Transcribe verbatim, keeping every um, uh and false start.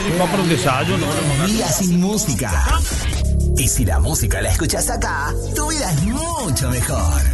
Va por el desayuno. Día sin música. Y si la música la escuchas acá, tu vida es mucho mejor.